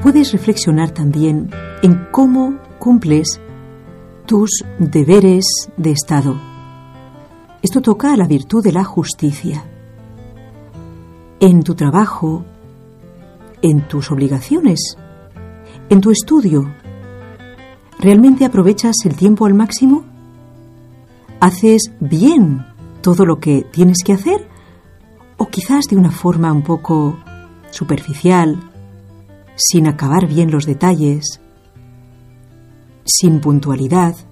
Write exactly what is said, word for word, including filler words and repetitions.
puedes reflexionar también en cómo cumples tus deberes de Estado. Esto toca a la virtud de la justicia. En tu trabajo, en tus obligaciones, en tu estudio, ¿realmente aprovechas el tiempo al máximo? ¿Haces bien todo lo que tienes que hacer? ¿O quizás de una forma un poco superficial, sin acabar bien los detalles, sin puntualidad?